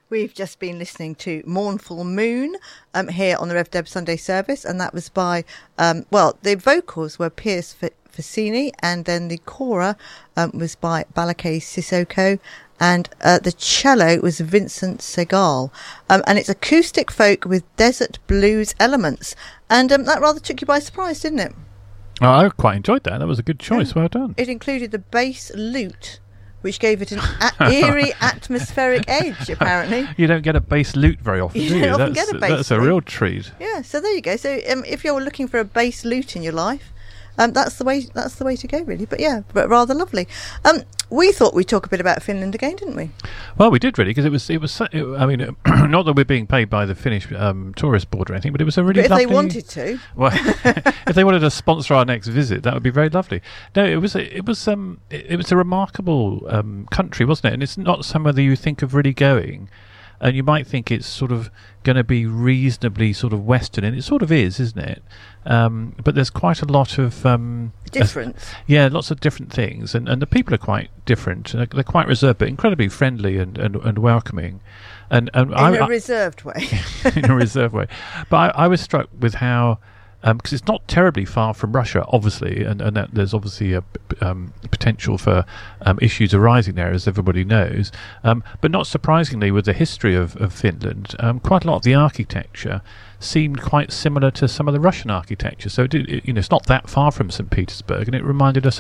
We've just been listening to Mournful Moon here on the Rev Deb Sunday service, and that was by, the vocals were Piers Fassini, and then the kora was by Balakay Sissoko, and the cello was Vincent Segal. And it's acoustic folk with desert blues elements. And that rather took you by surprise, didn't it? Oh, I quite enjoyed that. That was a good choice. Well done. It included the bass lute, which gave it an eerie atmospheric edge, apparently. You don't get a bass lute very often, do you? Don't often get a bass That's a real treat. Yeah, so there you go. So if you're looking for a bass lute in your life, that's the way to go, really. But yeah, but rather lovely. We thought we'd talk a bit about Finland again, didn't we? Well, we did really, because not that we're being paid by the Finnish tourist board or anything, but it was a really lovely... If they wanted to. Well, if they wanted to sponsor our next visit, that would be very lovely. No, it was a remarkable country, wasn't it? And it's not somewhere that you think of really going. And you might think it's sort of going to be reasonably sort of Western, and it sort of is, isn't it? But there's quite a lot of... difference. Lots of different things. And the people are quite different. They're quite reserved, but incredibly friendly and welcoming. And in a reserved way. In a reserved way. But I was struck with how... because it's not terribly far from Russia, obviously, and that there's obviously a potential for issues arising there, as everybody knows. But not surprisingly, with the history of Finland, quite a lot of the architecture seemed quite similar to some of the Russian architecture. So it's not that far from St. Petersburg, and it reminded us